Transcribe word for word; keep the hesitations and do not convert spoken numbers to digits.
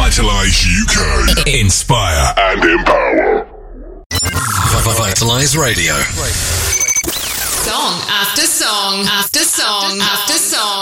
Vitalise U K. Inspire and empower. Vitalise Radio. Song after song after song after song.